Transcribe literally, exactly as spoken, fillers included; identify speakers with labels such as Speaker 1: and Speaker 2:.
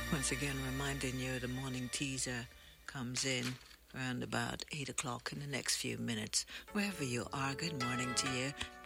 Speaker 1: Once again, reminding you the morning teaser comes in around about eight o'clock in the next few minutes. Wherever you are, good morning to you.